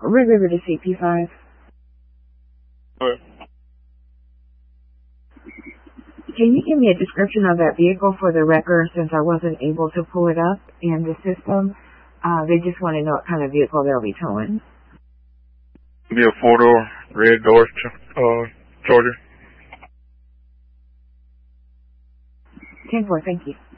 Red River to CP5. Okay. Can you give me a description of that vehicle for the record since I wasn't able to pull it up in the system? They just want to know what kind of vehicle they'll be towing. Be a 4-door, red door, Charger. 10-4, thank you.